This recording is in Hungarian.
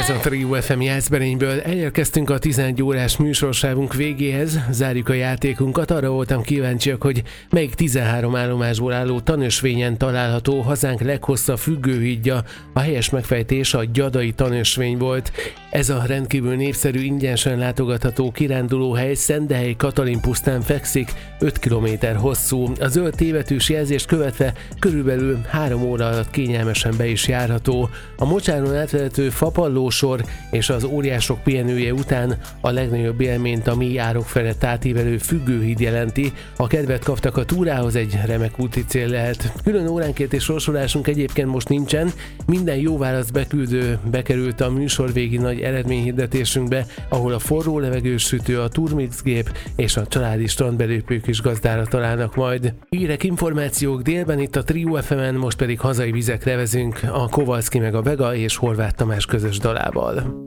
Ez a Trio FM Jászberényből. Elérkeztünk a 11 órás műsorsávunk végéhez, zárjuk a játékunkat. Arra voltam kíváncsiak, hogy melyik 13 állomásból álló tanösvényen található hazánk leghosszabb függőhídja. A helyes megfejtés a Gyadai tanösvény volt. Ez a rendkívül népszerű, ingyenesen látogatható kirándulóhely Szendehely Katalin pusztán fekszik, 5 km hosszú. A zöld tévetős jelzést követve körülbelül 3 óra alatt kényelmesen be is járható. A mocsáron átvezető fapallósor és az óriások pihenője után a legnagyobb élményt a mély árok felett átívelő függőhíd jelenti. Ha kedvet kaptak a túrához, egy remek úti cél lehet. Külön óránként és sorsolásunk egyébként most nincsen. Minden jó válasz beküldő bekerült a műsor végi nagy eredményhirdetésünkbe, ahol a forró levegős sütő, a Turmix gép és a családi strandbelépők is gazdára találnak majd. Hírek, információk délben itt a Trio FM-en, most pedig hazai vizekre vezünk a Kovalszki meg a Vega és Horváth Tamás közös dalával.